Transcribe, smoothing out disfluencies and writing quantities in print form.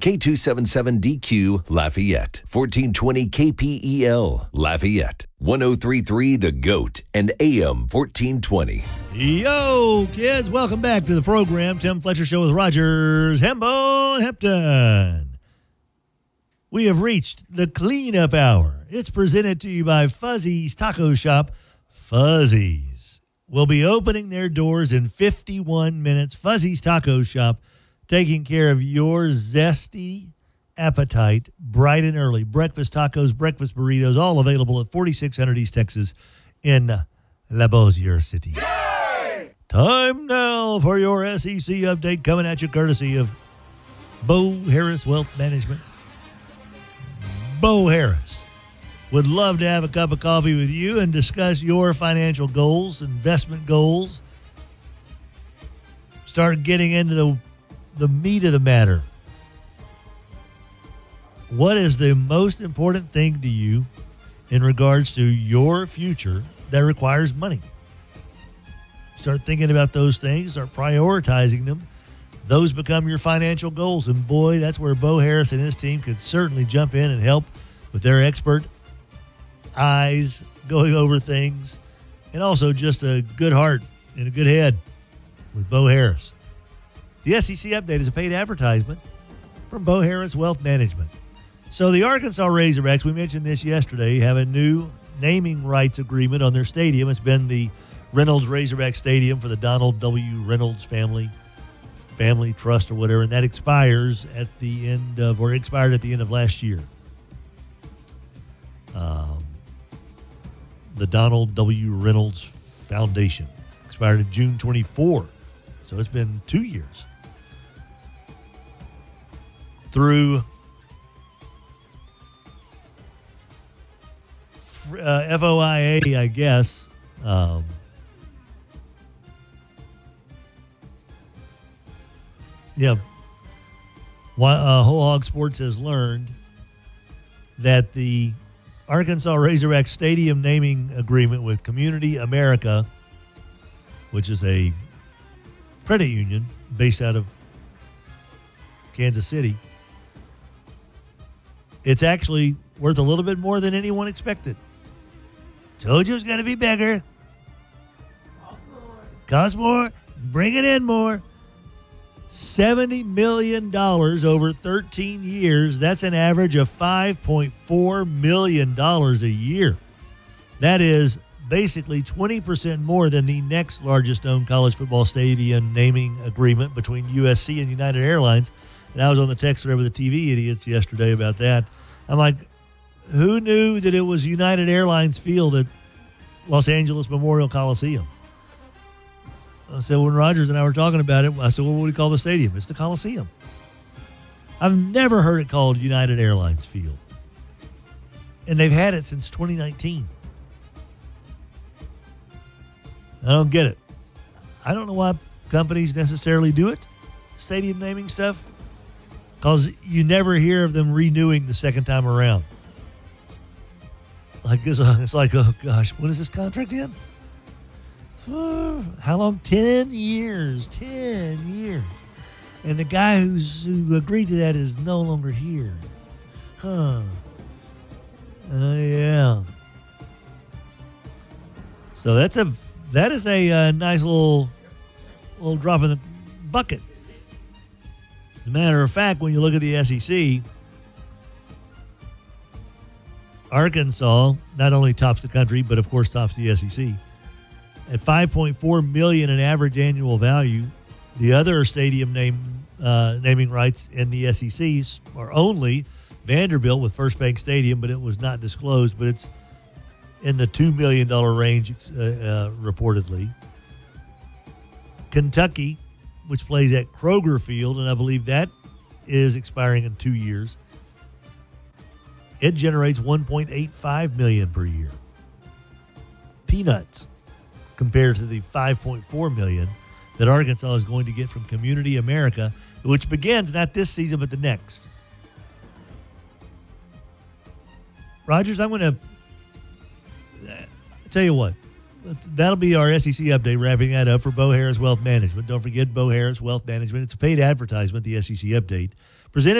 K277DQ Lafayette, 1420 KPEL Lafayette, 1033 The Goat, and AM 1420. Yo, kids, welcome back to the program. Tim Fletcher Show with Rogers, Hembo, and Hepton. We have reached the cleanup hour. It's presented to you by Fuzzy's Taco Shop. Fuzzy's will be opening their doors in 51 minutes. Fuzzy's Taco Shop, taking care of your zesty appetite bright and early. Breakfast tacos, breakfast burritos, all available at 4600 East Texas in La Bossiere City. Yay! Time now for your SEC update, coming at you courtesy of Bo Harris Wealth Management. Bo Harris would love to have a cup of coffee with you and discuss your financial goals, investment goals. Start getting into the meat of the matter. What is the most important thing to you in regards to your future that requires money? Start thinking about those things, start prioritizing them. Those become your financial goals. And boy, that's where Bo Harris and his team could certainly jump in and help with their expert eyes going over things, and also just a good heart and a good head with Bo Harris. The SEC Update is a paid advertisement from Bo Harris Wealth Management. So the Arkansas Razorbacks, we mentioned this yesterday, have a new naming rights agreement on their stadium. It's been the Reynolds Razorback Stadium for the Donald W. Reynolds family trust or whatever, and that expires at the end of, or expired at the end of last year. The Donald W. Reynolds Foundation expired in June 24. So it's been 2 years. Through FOIA, I guess, Whole Hog Sports has learned that the Arkansas Razorback Stadium naming agreement with Community America, which is a credit union based out of Kansas City, it's actually worth a little bit more than anyone expected. Told you it was going to be bigger. Cost more. Bring it in more. $70 million over 13 years. That's an average of $5.4 million a year. That is basically 20% more than the next largest owned college football stadium naming agreement between USC and United Airlines. And I was on the text thread with the TV idiots yesterday about that. I'm like, who knew that it was United Airlines Field at Los Angeles Memorial Coliseum? I said, when Rogers and I were talking about it, I said, well, what do we call the stadium? It's the Coliseum. I've never heard it called United Airlines Field. And they've had it since 2019. I don't get it. I don't know why companies necessarily do it, stadium naming stuff, because you never hear of them renewing the second time around. Like this, it's like, oh gosh, when is this contract end? How long? 10 years. 10 years. And the guy who agreed to that is no longer here. Yeah. So that is a nice little drop in the bucket. As a matter of fact, when you look at the SEC, Arkansas not only tops the country, but of course tops the SEC. At $5.4 million in average annual value, the other stadium naming rights in the SEC are only Vanderbilt with First Bank Stadium, but it was not disclosed, but it's in the $2 million range reportedly. Kentucky, which plays at Kroger Field, and I believe that is expiring in 2 years. It generates $1.85 million per year. Peanuts compared to the $5.4 million that Arkansas is going to get from Community America, which begins not this season but the next. Rogers, I'm going to tell you what. That'll be our SEC update, wrapping that up for Bo Harris Wealth Management. Don't forget Bo Harris Wealth Management. It's a paid advertisement, the SEC update. Presented